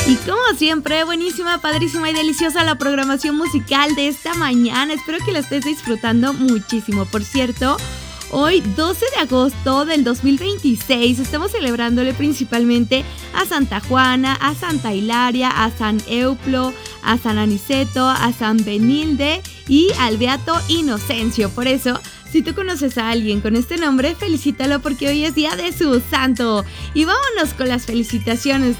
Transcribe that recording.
Y como siempre, buenísima, padrísima y deliciosa la programación musical de esta mañana. Espero que la estés disfrutando muchísimo. Por cierto, hoy 12 de agosto del 2026 estamos celebrándole principalmente a Santa Juana, a Santa Hilaria, a San Euplo, a San Aniceto, a San Benilde y al Beato Inocencio. Por eso, si tú conoces a alguien con este nombre, felicítalo porque hoy es día de su santo. Y vámonos con las felicitaciones.